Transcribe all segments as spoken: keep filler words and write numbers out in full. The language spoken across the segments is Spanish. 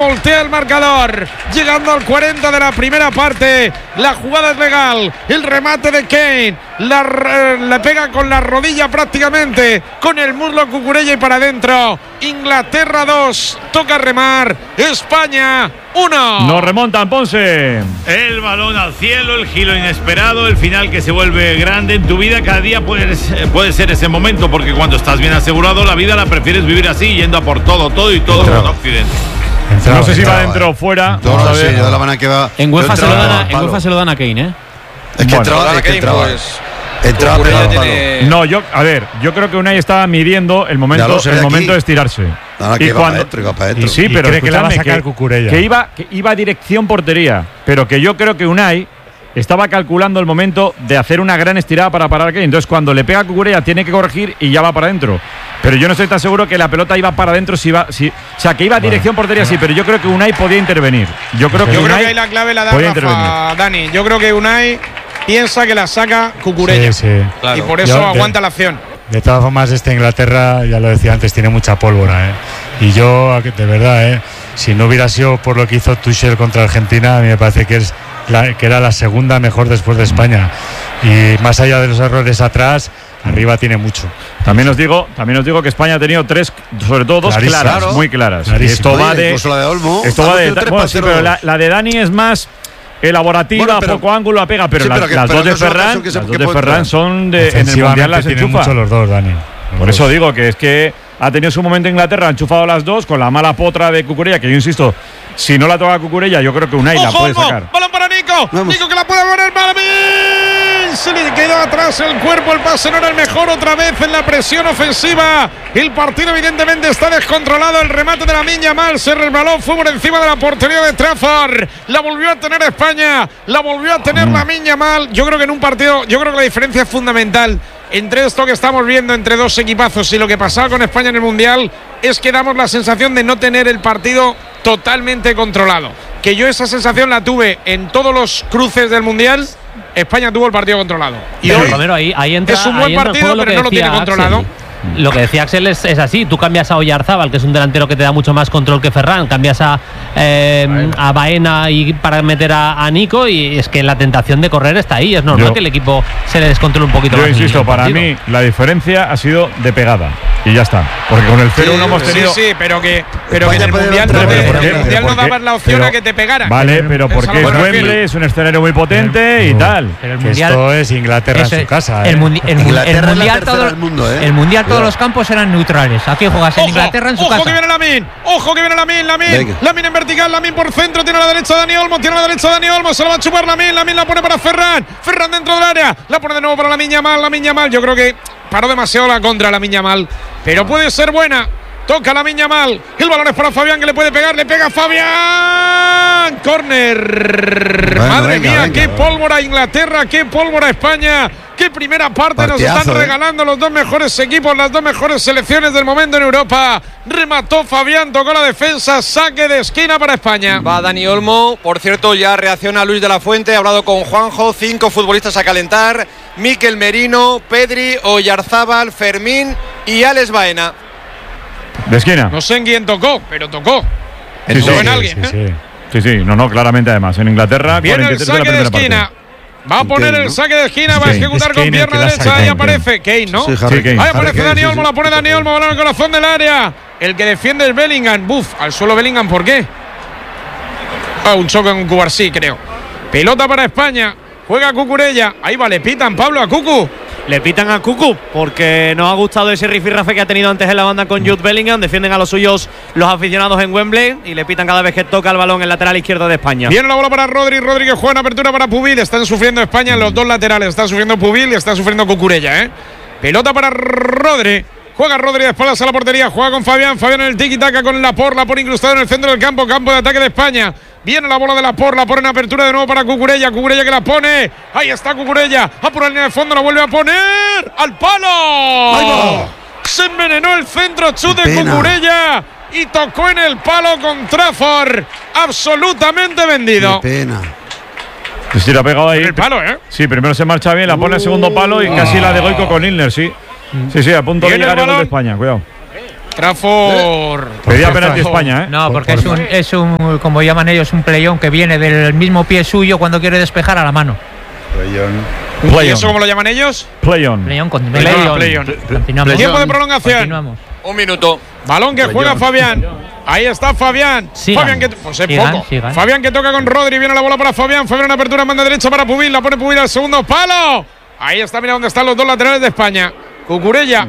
voltea el marcador. Llegando al cuarenta de la primera parte. La jugada es legal. El remate de Kane. La, la pega con la rodilla prácticamente. Con el muslo Cucurella y para adentro. Inglaterra dos. Toca remar. España uno. Nos remontan, Ponce. El balón al cielo, el giro inesperado, el final que se vuelve grande en tu vida. Cada día puede, puede ser ese momento, porque cuando estás bien asegurado, la vida la prefieres vivir así, yendo a por todo, todo y todo con Occidente. Entraba, no sé si va dentro o fuera. No, no sé, yo de la manera que va. En UEFA, se lo, dan a, en UEFA se lo dan a Kane, ¿eh? Es que bueno, entraba, es que entraba. Pues, entraba pegado tiene... No, yo, a ver, yo creo que Unai estaba midiendo el momento, el momento de estirarse. Nada, que y iba cuando, para adentro, iba para adentro. Y sí, y pero cree que la va a sacar que, Cucurella. Que iba, que iba dirección portería, pero que yo creo que Unai estaba calculando el momento de hacer una gran estirada para parar a Kane. Entonces, cuando le pega a Cucurella, tiene que corregir y ya va para adentro. Pero yo no estoy tan seguro que la pelota iba para adentro. Si va, si, o sea, que iba a dirección bueno, portería, bueno. sí, pero yo creo que Unai podía intervenir. Yo creo que, yo Unai creo que ahí la clave la da Rafa, Dani. Yo creo que Unai piensa que la saca Cucurella. Sí, sí. Claro. Y por eso yo, aguanta de, la acción. De todas formas, esta Inglaterra, ya lo decía antes, tiene mucha pólvora, ¿eh? Y yo, de verdad, ¿eh? Si no hubiera sido por lo que hizo Tuchel contra Argentina, a mí me parece que es la, que era la segunda mejor después de España. Y más allá de los errores atrás, arriba tiene mucho. También os digo, también os digo que España ha tenido tres, sobre todo dos Clarísimo, claras, claro. muy claras. Clarísimo. Esto va de, incluso la de Olmo. esto va de, bueno, sí, pero la, la de Dani es más elaborativa, bueno, pero, poco ángulo, pega, pero, sí, pero las, que, las pero dos de Ferran, las dos de Ferran son de en el mundial las enchufa. Mucho los dos, Dani. Por los eso dos. digo que es que ha tenido su momento Inglaterra, ha enchufado las dos con la mala potra de Cucurella, que yo insisto, si no la toca Cucurella, yo creo que Unai la puede sacar. Balón para Nico. Vamos. Nico que la puede poner para mí. Se le quedó atrás el cuerpo, el pase no era el mejor, otra vez en la presión ofensiva. El partido evidentemente está descontrolado, el remate de Lamine Yamal se resbaló, fue por encima de la portería de Trafford. La volvió a tener España, la volvió a tener mm. Lamine Yamal. Yo creo que en un partido, yo creo que la diferencia es fundamental entre esto que estamos viendo entre dos equipazos y lo que pasaba con España en el Mundial es que damos la sensación de no tener el partido totalmente controlado. Que yo esa sensación la tuve en todos los cruces del Mundial. España tuvo el partido controlado. Y pero hoy Romero, ahí, ahí entra, es un buen partido, pero no lo tiene controlado. Axel. Lo que decía Axel es, es así. Tú cambias a Oyarzábal, que es un delantero que te da mucho más control que Ferran. Cambias a, eh, a Baena y para meter a, a Nico. Y es que la tentación de correr está ahí. Es normal yo, que el equipo se le descontrole un poquito yo más. Yo insisto, para mí la diferencia ha sido de pegada. Y ya está. Porque con el cero uno sí, hemos tenido. Sí, sí, pero que, pero que en el Mundial no, te, en el mundial no dabas la opción pero, a que te pegaran. Vale, pero porque es Wembley, es un escenario muy potente y tal. Pero el mundial, esto es Inglaterra en su casa. El, ¿eh? mundi el, Inglaterra el mundial, todo, el mundo, ¿eh? el mundial todos los campos eran neutrales. Aquí juegas en ojo, Inglaterra en su ojo casa. Ojo que viene Lamine, ojo que viene Lamine, Lamine, Lamine en vertical, Lamine por centro, tiene a la derecha Dani Olmo, tiene a la derecha Dani Olmo, se lo va a chupar Lamine, Lamine la pone para Ferran, Ferran dentro del área, la pone de nuevo para Lamine Yamal, Lamine Yamal, yo creo que paró demasiado la contra Lamine Yamal, pero puede ser buena. Toca Lamine Yamal, el balón es para Fabián que le puede pegar, le pega Fabián, córner. Bueno, madre venga, mía, venga, qué venga. Pólvora Inglaterra, qué pólvora España, qué primera parte Partiazo, nos están regalando eh. los dos mejores equipos, las dos mejores selecciones del momento en Europa. Remató Fabián, tocó la defensa, saque de esquina para España. Va Dani Olmo, por cierto ya reacciona Luis de la Fuente, ha hablado con Juanjo, cinco futbolistas a calentar, Mikel Merino, Pedri, Oyarzábal, Fermín y Alex Baena. De esquina. No sé en quién tocó, pero tocó. Sí, sí, en sí, alguien, sí, ¿eh? sí, sí, no, no, claramente además. En Inglaterra, viene el saque de, de esquina. Parte. Va a poner el saque de esquina, sí, va a ejecutar con pierna derecha. Ahí aparece Kane, ¿no? Sí, sí, Kane. Ahí aparece Dani Olmo, la pone Dani Olmo, balón al corazón del área. El que defiende es Bellingham. Buf, al suelo Bellingham, ¿por qué? Ah, un choque en un Cubarsí, creo. Pelota para España. Juega Cucurella. Ahí va, le pitan, Pablo, a Cucu. Le pitan a Cucu porque no ha gustado ese rifirrafe que ha tenido antes en la banda con Jude Bellingham. Defienden a los suyos los aficionados en Wembley y le pitan cada vez que toca el balón en lateral izquierdo de España. Viene la bola para Rodri, Rodri que juega en apertura para Pubil. Están sufriendo España en los dos laterales. Está sufriendo Pubil y está sufriendo Cucurella, ¿eh? Pelota para Rodri. Juega Rodri de espaldas a la portería. Juega con Fabián. Fabián en el tiki-taka con Laporte. Laporte incrustado en el centro del campo. Campo de ataque de España. Viene la bola de Laporte. Laporte en apertura de nuevo para Cucurella. Cucurella que la pone. Ahí está Cucurella. A por la línea de fondo. La vuelve a poner. ¡Al palo! Se envenenó el centro. Chute de Cucurella. Y tocó en el palo con Trafford. Absolutamente vendido. Qué pena. Pues sí, la ha pegado ahí. El palo, ¿eh? Sí, primero se marcha bien. La pone al segundo palo y casi la de Goico con Ilner, sí. Sí, sí, a punto de llegar el gol de España, cuidado. Trafford. Pedía penalti España, ¿eh? No, porque es un, es un, como llaman ellos, un playón que viene del mismo pie suyo cuando quiere despejar a la mano. ¿Y eso cómo lo llaman ellos? Play on. Play on, con- Play on, play on. Continuamos. Tiempo de prolongación. Continuamos. Un minuto. Balón que juega Fabián. Ahí está Fabián. Sigan. Fabián que pues es Sigan, poco. sigan. Fabián que toca con Rodri. Viene la bola para Fabián. Fabián en apertura, manda derecha para Pubil. La pone Pubil al segundo palo. Ahí está, mira dónde están los dos laterales de España. Cucurella.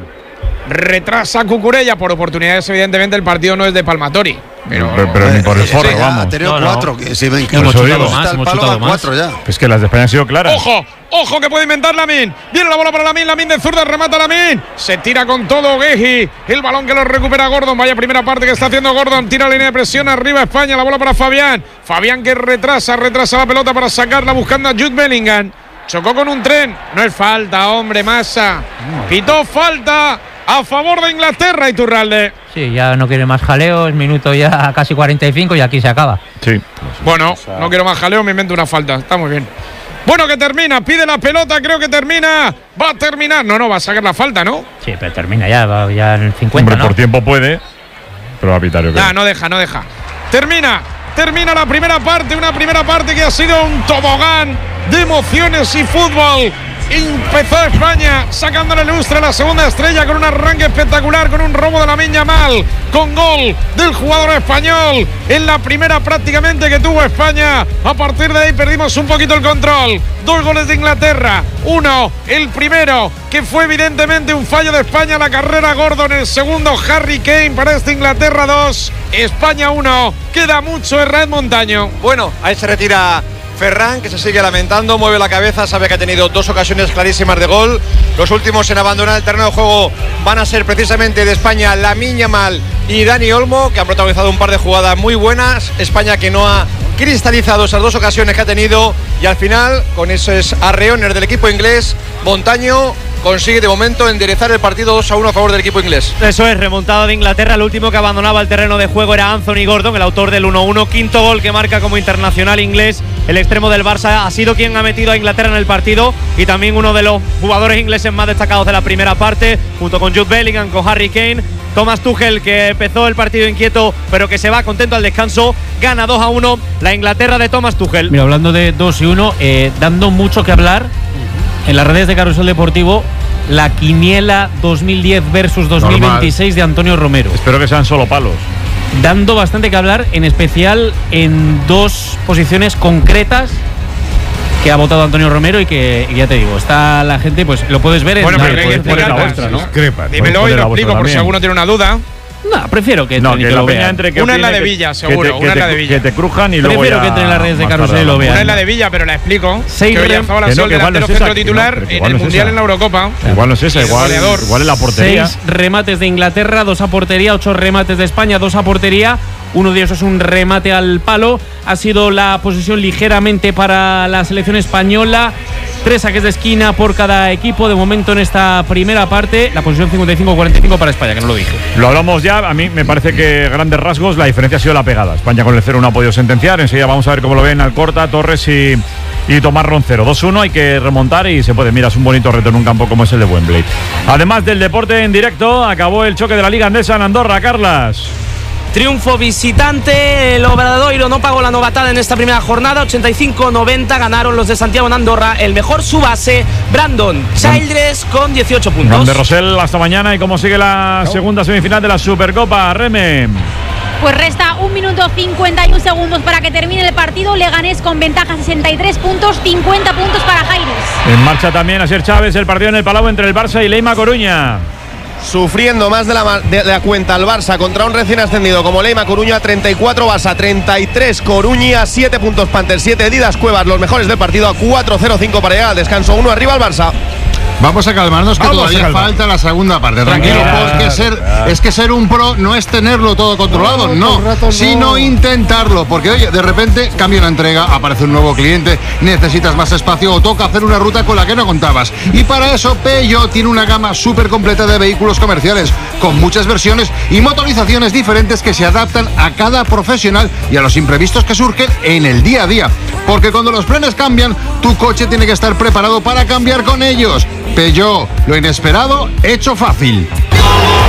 Retrasa Cucurella por oportunidades. Evidentemente el partido no es de Palmatori. Pero, Pero, pero ni por el forro, Sí, vamos. ha tenido No, no. cuatro. Que si ven que Hemos los chutado chutados más, está el hemos palo, chutado a más. cuatro ya. Es que las de España han sido claras. Ojo, ojo que puede inventar Lamin. Viene la bola para Lamin, Lamin de zurda, remata Lamin. Se tira con todo Guehi. El balón que lo recupera Gordon. Vaya primera parte que está haciendo Gordon. Tira la línea de presión arriba España. La bola para Fabián. Fabián que retrasa, retrasa la pelota para sacarla buscando a Jude Bellingham. Chocó con un tren. No es falta, hombre, Massa. Pitó falta a favor de Inglaterra, Iturralde. Sí, ya no quiere más jaleos, minuto ya casi cuarenta y cinco y aquí se acaba. Sí. Bueno, no quiero más jaleo, me invento una falta. Está muy bien. Bueno, que termina, pide la pelota, creo que termina. Va a terminar. No, no, va a sacar la falta, ¿no? Sí, pero termina ya, va ya en el cincuenta, Hombre, ¿no? por tiempo puede, pero va a pitar, yo creo. Nah, no deja, no deja. Termina, termina la primera parte, una primera parte que ha sido un tobogán de emociones y fútbol. Empezó España sacándole lustre a la segunda estrella con un arranque espectacular, con un robo de Lamine Yamal, con gol del jugador español en la primera prácticamente que tuvo España. A partir de ahí perdimos un poquito el control. Dos goles de Inglaterra, uno, el primero, que fue evidentemente un fallo de España, la carrera Gordon, el segundo Harry Kane para esta Inglaterra dos, España uno. Queda mucho Herrera Montaño. Bueno, ahí se retira Ferran, que se sigue lamentando, mueve la cabeza, sabe que ha tenido dos ocasiones clarísimas de gol. Los últimos en abandonar el terreno de juego van a ser precisamente de España Lamine Yamal y Dani Olmo, que han protagonizado un par de jugadas muy buenas. España que no ha cristalizado esas dos ocasiones que ha tenido, y al final, con esos arreones del equipo inglés, Montaño consigue de momento enderezar el partido dos a uno a favor del equipo inglés. Eso es, remontada de Inglaterra. El último que abandonaba el terreno de juego era Anthony Gordon, el autor del uno uno. Quinto gol que marca como internacional inglés. El extremo del Barça ha sido quien ha metido a Inglaterra en el partido y también uno de los jugadores ingleses más destacados de la primera parte, junto con Jude Bellingham, con Harry Kane. Thomas Tuchel, que empezó el partido inquieto pero que se va contento al descanso, gana dos a uno la Inglaterra de Thomas Tuchel. Mira, hablando de dos y uno, eh, dando mucho que hablar en las redes de Carrusel Deportivo, la quiniela dos mil diez versus dos mil veintiséis de Antonio Romero. Espero que sean solo palos. Dando bastante que hablar, en especial en dos posiciones concretas que ha votado Antonio Romero y que, y ya te digo, está la gente, pues lo puedes ver en Bueno, la pero hay que red de explicar Carrusel. vuestra, ¿no? Dímelo y Poner lo la explico vuestra por si también. alguno tiene una duda. No, prefiero que No, entren y que que la lo peña vean. entre que Una es la opine, de que- Villa, que seguro, te- una que es te- la de Villa. Que te crujan y luego Prefiero ya que entre en las redes de más Carrusel tarde y lo hablamos. vean. Una es la de Villa, pero la explico. Seis que rem- Oyarzabal ha Que no, sido el que igual no delantero es esa, centro que no, titular pero que en igual el no es Mundial esa. en la Eurocopa. Igual no es esa, Y igual, goleador. igual es la portería. Seis remates de Inglaterra, dos a portería, ocho remates de España, dos a portería. Uno de ellos es un remate al palo. Ha sido la posesión ligeramente para la selección española. Tres saques de esquina por cada equipo. De momento en esta primera parte, la posición cincuenta y cinco cuarenta y cinco para España, que no lo dije. Lo hablamos ya, a mí me parece que grandes rasgos la diferencia ha sido la pegada. España con el cero no ha podido sentenciar. Enseguida vamos a ver cómo lo ven Alcorta, Torres y, y Tomás Roncero. dos uno, hay que remontar y se puede. Mira, es un bonito reto en un campo como es el de Wembley. Además del deporte en directo, acabó el choque de la Liga Andesa en Andorra, Carlas. Triunfo visitante, el Obradoiro no pagó la novatada en esta primera jornada, ochenta y cinco noventa ganaron los de Santiago en Andorra, el mejor su base, Brandon Childress con dieciocho puntos. Grande Rosell, hasta mañana. ¿Y cómo sigue la segunda semifinal de la Supercopa, Reme? Pues resta un minuto cincuenta y un segundos para que termine el partido. Leganés con ventaja sesenta y tres puntos, cincuenta puntos para Jaires. En marcha también Asier Chávez, el partido en el Palau entre el Barça y Leima Coruña. Sufriendo más de la, de la cuenta el Barça contra un recién ascendido como Leima Coruña. Treinta y cuatro Barça, treinta y tres Coruña, siete puntos Panter, siete Didas Cuevas, los mejores del partido a cuatro cero cinco para llegar al descanso. Uno arriba al Barça. Vamos a calmarnos, que Vamos a todavía calmar. falta la segunda parte. Tranquilo, Tranquilo. porque ser, es que ser un pro no es tenerlo todo controlado, No, no, todo el rato no. sino intentarlo. Porque, oye, de repente cambia una entrega, aparece un nuevo cliente, necesitas más espacio o toca hacer una ruta con la que no contabas. Y para eso, Peugeot tiene una gama súper completa de vehículos comerciales, con muchas versiones y motorizaciones diferentes que se adaptan a cada profesional y a los imprevistos que surgen en el día a día. Porque cuando los planes cambian, tu coche tiene que estar preparado para cambiar con ellos. Peugeot, lo inesperado hecho fácil. Carrusel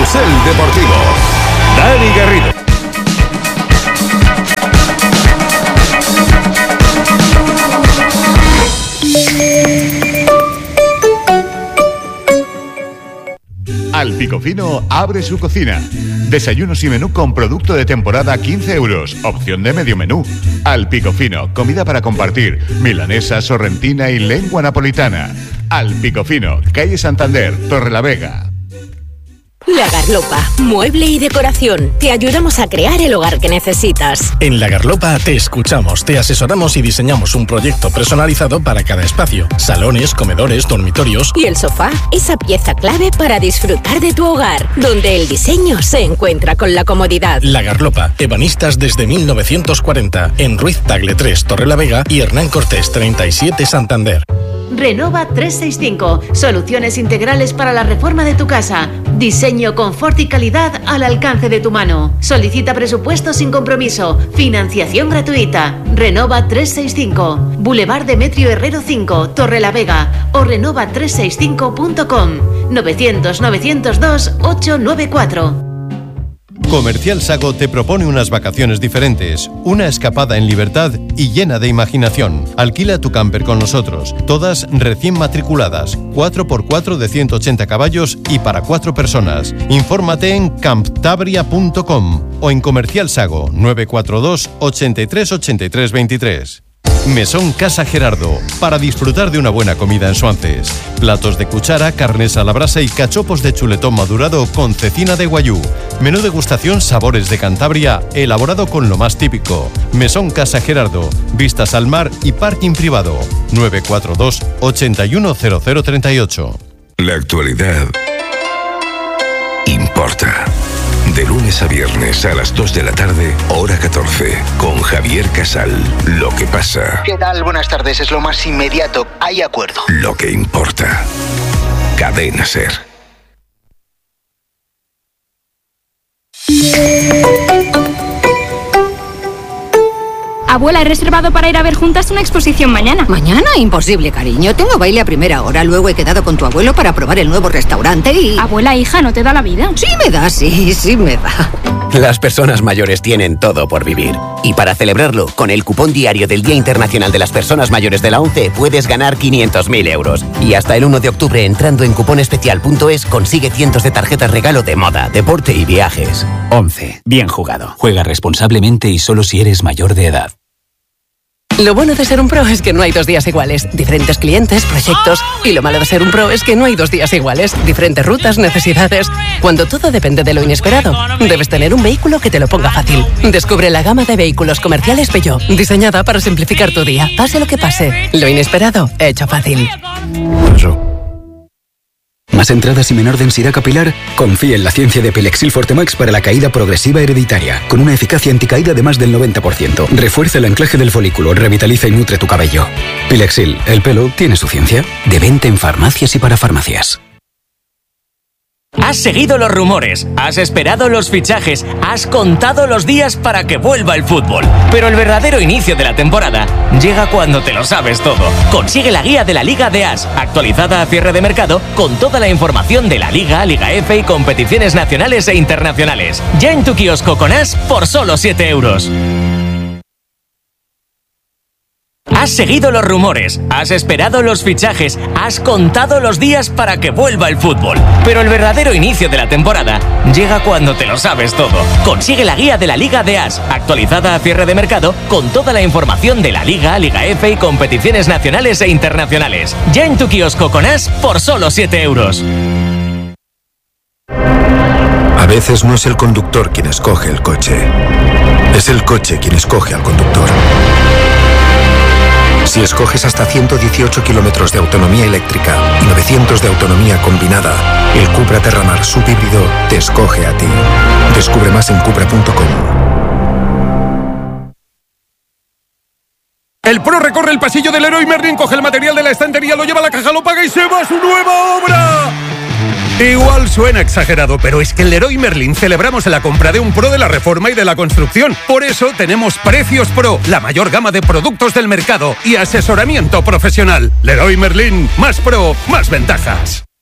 Carrusel Deportivo. Dani Garrido. Alpicofino abre su cocina. Desayunos y menú con producto de temporada quince euros. Opción de medio menú. Alpicofino, comida para compartir. Milanesa, sorrentina y lengua napolitana. Alpicofino, calle Santander, Torrelavega. La Garlopa, mueble y decoración. Te ayudamos a crear el hogar que necesitas. En La Garlopa te escuchamos, te asesoramos y diseñamos un proyecto personalizado para cada espacio. Salones, comedores, dormitorios. Y el sofá, esa pieza clave para disfrutar de tu hogar, donde el diseño se encuentra con la comodidad. La Garlopa, ebanistas desde mil novecientos cuarenta, en Ruiz Tagle tres, Torrelavega y Hernán Cortés treinta y siete, Santander. Renova trescientos sesenta y cinco. Soluciones integrales para la reforma de tu casa. Diseño, confort y calidad al alcance de tu mano. Solicita presupuesto sin compromiso. Financiación gratuita. Renova trescientos sesenta y cinco. Boulevard Demetrio Herrero cinco, Torrelavega. O renova trescientos sesenta y cinco punto com. novecientos, novecientos dos, ochocientos noventa y cuatro. Comercial Sago te propone unas vacaciones diferentes, una escapada en libertad y llena de imaginación. Alquila tu camper con nosotros, todas recién matriculadas, cuatro por cuatro de ciento ochenta caballos y para cuatro personas. Infórmate en camptabria punto com o en Comercial Sago nueve cuatro dos, ochenta y tres, ochenta y tres, veintitrés. Mesón Casa Gerardo, para disfrutar de una buena comida en Suances. Platos de cuchara, carnes a la brasa y cachopos de chuletón madurado con cecina de guayú. Menú degustación sabores de Cantabria, elaborado con lo más típico. Mesón Casa Gerardo, vistas al mar y parking privado. nueve cuatro dos, ochenta y uno, cero cero treinta y ocho. La actualidad importa. De lunes a viernes a las dos de la tarde, hora catorce, con Javier Casal. Lo que pasa. ¿Qué tal? Buenas tardes, es lo más inmediato. Hay acuerdo. Lo que importa. Cadena SER. Abuela, he reservado para ir a ver juntas una exposición mañana. ¿Mañana? Imposible, cariño. Tengo baile a primera hora. Luego he quedado con tu abuelo para probar el nuevo restaurante y... Abuela, hija, ¿no te da la vida? Sí me da, sí, sí me da. Las personas mayores tienen todo por vivir. Y para celebrarlo, con el cupón diario del Día Internacional de las Personas Mayores de la ONCE, puedes ganar quinientos mil euros. Y hasta el uno de octubre, entrando en cuponespecial punto es, consigue cientos de tarjetas regalo de moda, deporte y viajes. ONCE. Bien jugado. Juega responsablemente y solo si eres mayor de edad. Lo bueno de ser un pro es que no hay dos días iguales. Diferentes clientes, proyectos. Y lo malo de ser un pro es que no hay dos días iguales. Diferentes rutas, necesidades. Cuando todo depende de lo inesperado, debes tener un vehículo que te lo ponga fácil. Descubre la gama de vehículos comerciales Peugeot, diseñada para simplificar tu día. Pase lo que pase. Lo inesperado, hecho fácil. ¿Más entradas y menor densidad capilar? Confía en la ciencia de Pilexil Fortemax para la caída progresiva hereditaria, con una eficacia anticaída de más del noventa por ciento. Refuerza el anclaje del folículo, revitaliza y nutre tu cabello. Pilexil, el pelo tiene su ciencia. De venta en farmacias y para farmacias. Has seguido los rumores, has esperado los fichajes, has contado los días para que vuelva el fútbol. Pero el verdadero inicio de la temporada llega cuando te lo sabes todo. Consigue la guía de la Liga de As, actualizada a cierre de mercado, con toda la información de la Liga, Liga F y competiciones nacionales e internacionales. Ya en tu kiosco con As por solo siete euros. Has seguido los rumores, has esperado los fichajes, has contado los días para que vuelva el fútbol. Pero el verdadero inicio de la temporada llega cuando te lo sabes todo. Consigue la guía de la Liga de As, actualizada a cierre de mercado, con toda la información de la Liga, Liga F y competiciones nacionales e internacionales. Ya en tu kiosco con As por solo siete euros. A veces no es el conductor quien escoge el coche, es el coche quien escoge al conductor. Si escoges hasta ciento dieciocho kilómetros de autonomía eléctrica y novecientos de autonomía combinada, el Cupra Terramar subhíbrido te escoge a ti. Descubre más en cupra punto com. El pro recorre el pasillo del Leroy Merlin, coge el material de la estantería, lo lleva a la caja, lo paga y se va a su nueva obra. Igual suena exagerado, pero es que en Leroy Merlin celebramos la compra de un pro de la reforma y de la construcción. Por eso tenemos Precios Pro, la mayor gama de productos del mercado y asesoramiento profesional. Leroy Merlin, más pro, más ventajas.